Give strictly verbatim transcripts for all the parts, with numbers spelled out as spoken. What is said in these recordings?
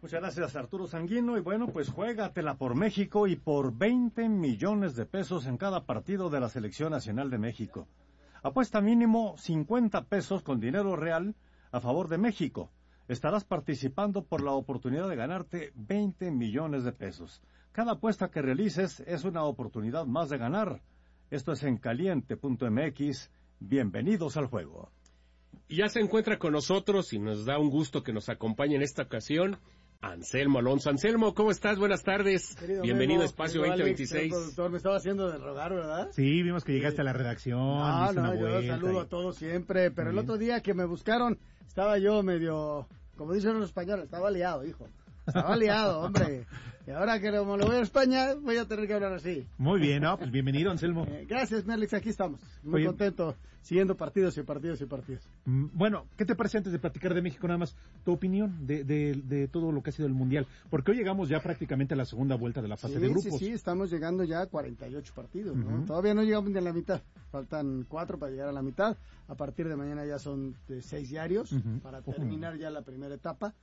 Muchas gracias, Arturo Sanguino. Y bueno, pues juégatela por México y por veinte millones de pesos en cada partido de la Selección Nacional de México. Apuesta mínimo cincuenta pesos con dinero real a favor de México. Estarás participando por la oportunidad de ganarte veinte millones de pesos. Cada apuesta que realices es una oportunidad más de ganar. Esto es en caliente punto m x. Bienvenidos al juego. Y ya se encuentra con nosotros y nos da un gusto que nos acompañe en esta ocasión Anselmo Alonso. Anselmo, ¿cómo estás? Buenas tardes. Querido Bienvenido Memo, a Espacio querido veinte Alex, veintiséis. el productor me estaba haciendo de rogar, ¿verdad? Sí, vimos que llegaste sí. a la redacción. No, no, yo vuelta saludo y... a todos siempre, pero el otro día que me buscaron, estaba yo medio, como dicen los españoles, estaba liado, hijo. Estaba liado, hombre. Y ahora que como lo voy a España, voy a tener que hablar así. Muy bien, ¿no? Pues bienvenido, Anselmo. Eh, gracias, Merlix, aquí estamos. Muy Oye, contento, siguiendo partidos y partidos y partidos. Bueno, ¿qué te parece antes de platicar de México nada más? Tu opinión de, de, de todo lo que ha sido el Mundial. Porque hoy llegamos ya prácticamente a la segunda vuelta de la fase sí, de grupos. Sí, sí, estamos llegando ya a cuarenta y ocho partidos, ¿no? Uh-huh. Todavía no llegamos ni a la mitad. Faltan cuatro para llegar a la mitad. A partir de mañana ya son de seis diarios uh-huh. para terminar uh-huh. ya la primera etapa.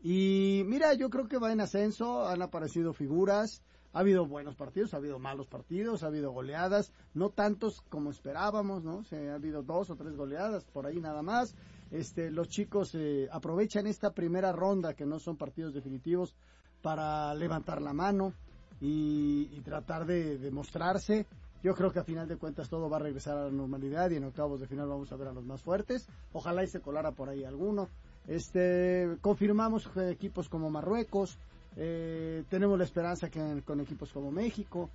Y mira, yo creo que va en ascenso, han aparecido figuras, ha habido buenos partidos, ha habido malos partidos, ha habido goleadas, no tantos como esperábamos, ¿no? O sea, ha habido dos o tres goleadas, por ahí nada más. Este, los chicos eh, aprovechan esta primera ronda, que no son partidos definitivos, para levantar la mano y, y tratar de, de mostrarse. Yo creo que a final de cuentas todo va a regresar a la normalidad y en octavos de final vamos a ver a los más fuertes. Ojalá y se colara por ahí alguno. Este, confirmamos equipos como Marruecos, eh, tenemos la esperanza que con equipos como México,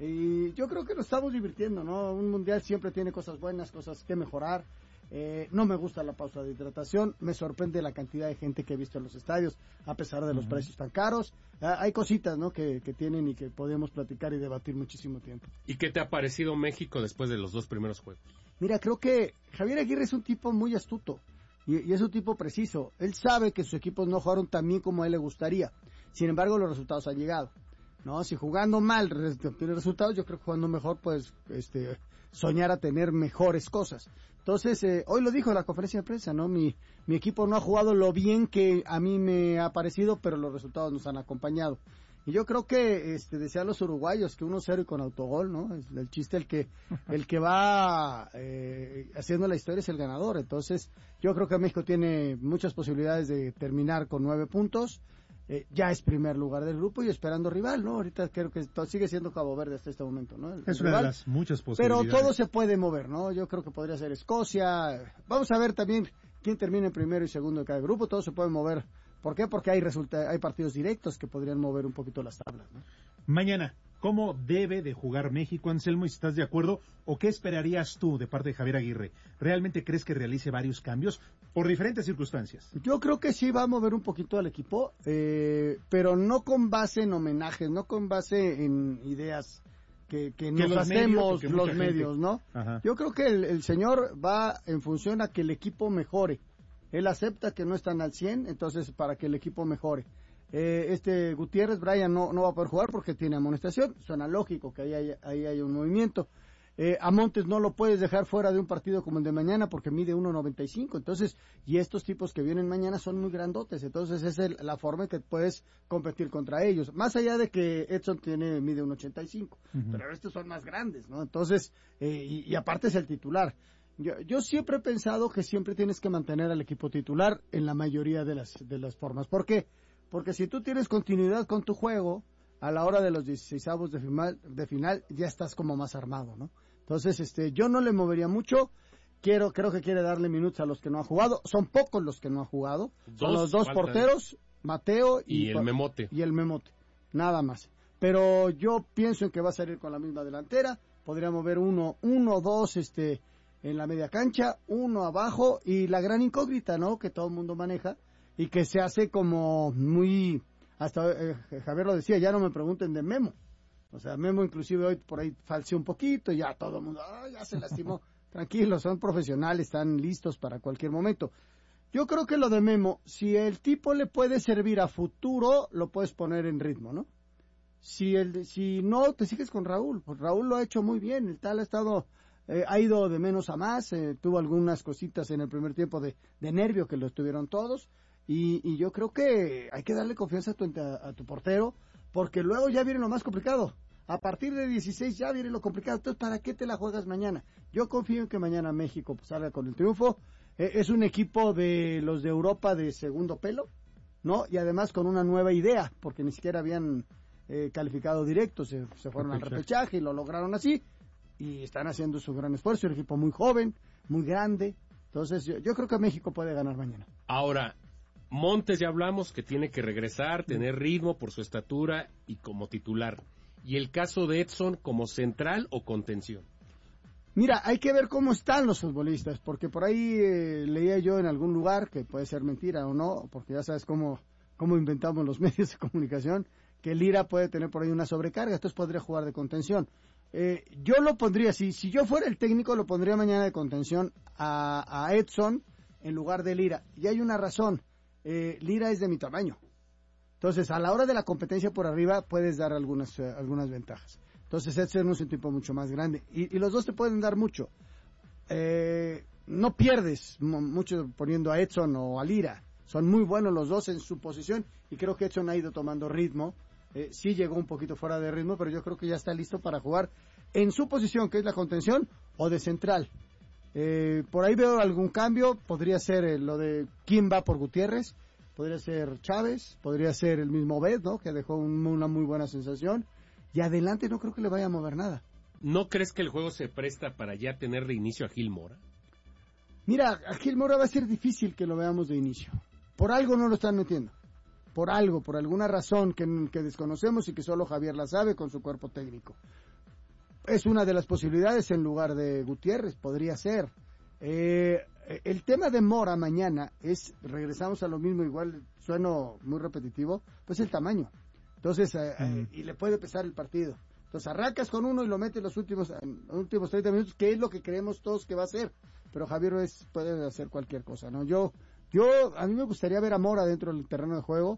y yo creo que nos estamos divirtiendo, ¿no? Un mundial siempre tiene cosas buenas, cosas que mejorar. Eh, no me gusta la pausa de hidratación, me sorprende la cantidad de gente que he visto en los estadios, a pesar de los uh-huh. precios tan caros. Ah, hay cositas, ¿no? Que, que tienen y que podemos platicar y debatir muchísimo tiempo. ¿Y qué te ha parecido México después de los dos primeros juegos? Mira, creo que Javier Aguirre es un tipo muy astuto. Y, y es un tipo preciso. Él sabe que sus equipos no jugaron tan bien como a él le gustaría. Sin embargo, los resultados han llegado, ¿no? Si jugando mal obtiene resultados, yo creo que jugando mejor, pues, este, soñar a tener mejores cosas. Entonces, eh, hoy lo dijo en la conferencia de prensa, ¿no? Mi, mi equipo no ha jugado lo bien que a mí me ha parecido, pero los resultados nos han acompañado. Y yo creo que, este, decían los uruguayos que uno cero y con autogol, ¿no? Es el chiste, el que, el que va, eh, haciendo la historia es el ganador. Entonces, yo creo que México tiene muchas posibilidades de terminar con nueve puntos. Eh, ya es primer lugar del grupo y esperando rival, ¿no? Ahorita creo que to- sigue siendo Cabo Verde hasta este momento, ¿no? El, es el una rival. de las muchas posibilidades. Pero todo se puede mover, ¿no? Yo creo que podría ser Escocia. Vamos a ver también quién termina en primero y segundo de cada grupo. Todo se puede mover. ¿Por qué? Porque hay resulta- hay partidos directos que podrían mover un poquito las tablas, ¿no? Mañana, ¿cómo debe de jugar México, Anselmo? Y si estás de acuerdo, ¿o qué esperarías tú de parte de Javier Aguirre? ¿Realmente crees que realice varios cambios por diferentes circunstancias? Yo creo que sí va a mover un poquito al equipo, eh, pero no con base en homenajes, no con base en ideas que, que nos los hacemos medios, los medios, gente... ¿no? Ajá. Yo creo que el, el señor va en función a que el equipo mejore. Él acepta que no están al cien, entonces para que el equipo mejore. Eh, este Gutiérrez, Brian, no, no va a poder jugar porque tiene amonestación. Suena lógico que ahí haya, ahí haya un movimiento. Eh, a Montes no lo puedes dejar fuera de un partido como el de mañana porque mide uno noventa y cinco. Entonces, y estos tipos que vienen mañana son muy grandotes. Entonces, esa es la forma en que puedes competir contra ellos. Más allá de que Edson tiene, mide uno ochenta y cinco. Uh-huh. Pero estos son más grandes, ¿no? Entonces, eh, y, y aparte es el titular. Yo, yo siempre he pensado que siempre tienes que mantener al equipo titular en la mayoría de las, de las formas. ¿Por qué? Porque si tú tienes continuidad con tu juego, a la hora de los dieciseisavos de final, de final, ya estás como más armado, ¿no? Entonces, este, yo no le movería mucho. Quiero, creo que quiere darle minutos a los que no han jugado. Son pocos los que no han jugado. Dos, Son los dos faltan. porteros, Mateo y, y el Memote. Y el Memote. Nada más. Pero yo pienso en que va a salir con la misma delantera. Podría mover uno, uno, dos, este, en la media cancha, uno abajo, y la gran incógnita, ¿no?, que todo el mundo maneja, y que se hace como muy, hasta eh, Javier lo decía, ya no me pregunten de Memo. O sea, Memo inclusive hoy por ahí falseó un poquito, y ya todo el mundo, ah, ya se lastimó. Tranquilos, son profesionales, están listos para cualquier momento. Yo creo que lo de Memo, si el tipo le puede servir a futuro, lo puedes poner en ritmo, ¿no? Si el, si no, te sigues con Raúl, pues Raúl lo ha hecho muy bien, el tal ha estado, eh, ha ido de menos a más, eh, tuvo algunas cositas en el primer tiempo de, de nervio que lo tuvieron todos, Y, y yo creo que hay que darle confianza a tu, a, a tu portero, porque luego ya viene lo más complicado. A partir de dieciséis ya viene lo complicado. Entonces, ¿para qué te la juegas mañana? Yo confío en que mañana México pues, salga con el triunfo. Eh, es un equipo de los de Europa de segundo pelo, ¿no? Y además con una nueva idea, porque ni siquiera habían eh, calificado directo. Se, se fueron al repechaje y lo lograron así. Y están haciendo su gran esfuerzo. Un equipo muy joven, muy grande. Entonces, yo, yo creo que México puede ganar mañana. Ahora, Montes ya hablamos que tiene que regresar, tener ritmo por su estatura y como titular. ¿Y el caso de Edson como central o contención? Mira, hay que ver cómo están los futbolistas, porque por ahí eh, leía yo en algún lugar, que puede ser mentira o no, porque ya sabes cómo, cómo inventamos los medios de comunicación, que Lira puede tener por ahí una sobrecarga, entonces podría jugar de contención. Eh, yo lo pondría, si, si yo fuera el técnico, lo pondría mañana de contención a, a Edson en lugar de Lira. Y hay una razón, eh, Lira es de mi tamaño. Entonces, a la hora de la competencia por arriba, puedes dar algunas, eh, algunas ventajas. Entonces, Edson es un tipo mucho más grande. Y, y los dos te pueden dar mucho. Eh, no pierdes mucho poniendo a Edson o a Lira. Son muy buenos los dos en su posición. Y creo que Edson ha ido tomando ritmo. Eh, sí llegó un poquito fuera de ritmo, pero yo creo que ya está listo para jugar en su posición, que es la contención, o de central. Eh, por ahí veo algún cambio. Podría ser eh, lo de quién va por Gutiérrez. Podría ser Chávez, podría ser el mismo Obed, ¿no? Que dejó un, una muy buena sensación. Y adelante no creo que le vaya a mover nada. ¿No crees que el juego se presta para ya tener de inicio a Gil Mora? Mira, a Gil Mora va a ser difícil que lo veamos de inicio. Por algo no lo están metiendo. Por algo, por alguna razón que, que desconocemos y que solo Javier la sabe con su cuerpo técnico. Es una de las posibilidades en lugar de Gutiérrez, podría ser. Eh, el tema de Mora mañana es, regresamos a lo mismo, igual sueno muy repetitivo, pues el tamaño. Entonces, eh, mm. eh, y le puede pesar el partido. Entonces arrancas con uno y lo metes los últimos, los últimos treinta minutos, que es lo que creemos todos que va a hacer. Pero Javier es, puede hacer cualquier cosa, ¿no? Yo, yo, a mí me gustaría ver a Mora dentro del terreno de juego,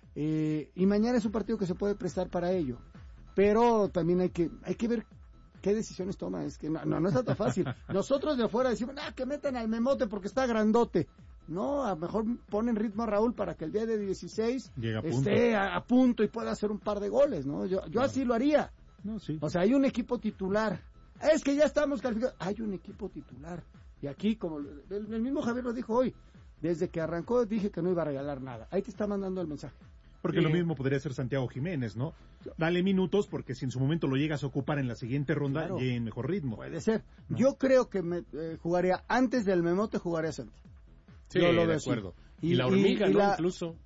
eh, y mañana es un partido que se puede prestar para ello. Pero también hay que, hay que ver qué decisiones toma. Es que no, no, no está tan fácil. Nosotros de afuera decimos, ah, que metan al Memote porque está grandote. No, a lo mejor ponen ritmo a Raúl para que el día de dieciséis a esté a, a punto y pueda hacer un par de goles, ¿no? Yo, yo claro. así lo haría. No, sí. O sea, hay un equipo titular. Es que ya estamos calificados. Hay un equipo titular. Y aquí, como el, el mismo Javier lo dijo hoy, desde que arrancó dije que no iba a regalar nada. Ahí te está mandando el mensaje. Porque sí. Lo mismo podría ser Santiago Jiménez, ¿no? Dale minutos porque si en su momento lo llegas a ocupar en la siguiente ronda, claro. Llegue en mejor ritmo. Puede ser. ¿No? Yo creo que me, eh, jugaría, antes del Memote jugaría Santi. Sí, Yo lo de acuerdo. Y, y la hormiga, y, y ¿no? La, Incluso.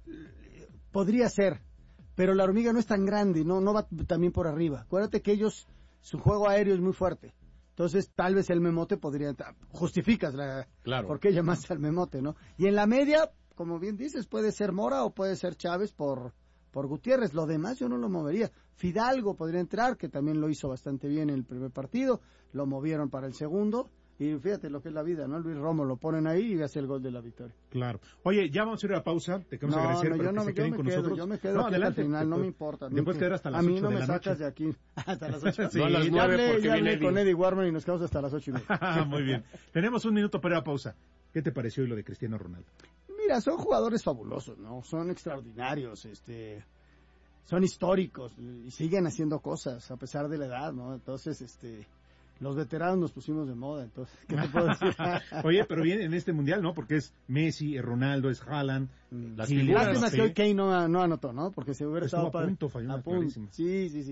Podría ser, pero la hormiga no es tan grande, no, no va también por arriba. Acuérdate que ellos, su juego aéreo es muy fuerte. Entonces, tal vez el Memote podría... Justificas la... Claro. ¿Por qué llamaste al Memote, no? Y en la media, como bien dices, puede ser Mora o puede ser Chávez por, por Gutiérrez. Lo demás yo no lo movería. Fidalgo podría entrar, que también lo hizo bastante bien en el primer partido. Lo movieron para el segundo. Y fíjate lo que es la vida, ¿no? Luis Romo lo ponen ahí y hace el gol de la victoria. Claro. Oye, ya vamos a ir a la pausa. Te queremos no, agradecer no, por yo que no, se yo queden me con quedo, nosotros. Yo me quedo no, aquí adelante, hasta el final, te, no me importa. Te puedes quedar hasta las ocho de la noche. A mí no me sacas de aquí hasta las ocho. Sí, no, a las nueve hablé, porque ya viene hablé con Eddie Warman y nos quedamos hasta las ocho y media. Muy bien. Tenemos un minuto para la pausa. ¿Qué te pareció hoy lo de Cristiano Ronaldo? Mira, son jugadores fabulosos, ¿no? Son extraordinarios, este... son históricos y siguen haciendo cosas a pesar de la edad, ¿no? Entonces, este... los veteranos nos pusimos de moda, entonces, ¿qué te puedo decir? Oye, pero bien en este mundial, ¿no? Porque es Messi, es Ronaldo, es Haaland. Las Lástima que hoy Kane no, no anotó, ¿no? Porque se hubiera Estuvo estado a punto, falló a punto. Sí, sí, sí.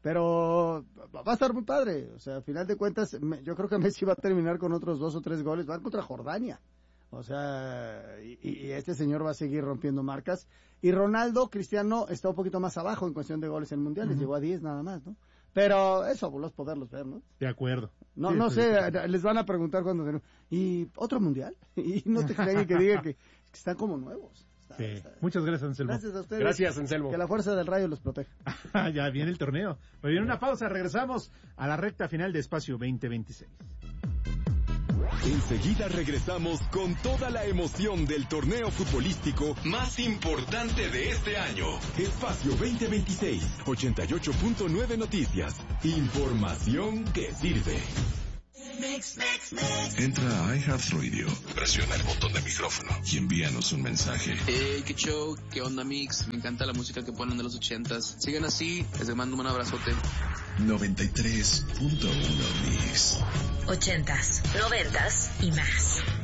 Pero va a estar muy padre. O sea, al final de cuentas, me, yo creo que Messi va a terminar con otros dos o tres goles. Van contra Jordania. O sea, y, y este señor va a seguir rompiendo marcas. Y Ronaldo, Cristiano, está un poquito más abajo en cuestión de goles en mundiales. Uh-huh. Llegó a diez nada más, ¿no? Pero es fabuloso poderlos ver, ¿no? De acuerdo. No, sí, no sí, sé, sí. les van a preguntar cuando... ¿Y otro mundial? Y no te crean que digan que, que están como nuevos. Está, sí. está... Muchas gracias, Anselmo. Gracias a ustedes. Gracias, Anselmo. Que la fuerza del rayo los proteja. Ya viene el torneo. Muy bien, una pausa. Regresamos a la recta final de Espacio veinte veintiséis. Enseguida regresamos con toda la emoción del torneo futbolístico más importante de este año. Espacio veinte veintiséis, ochenta y ocho punto nueve Noticias. Información que sirve. Entra a iHeartRadio, presiona el botón de micrófono y envíanos un mensaje. Hey, qué show, qué onda Mix, me encanta la música que ponen de los ochentas. Sigan así, les mando un abrazote. noventa y tres punto uno Mix. Ochentas, noventas y más.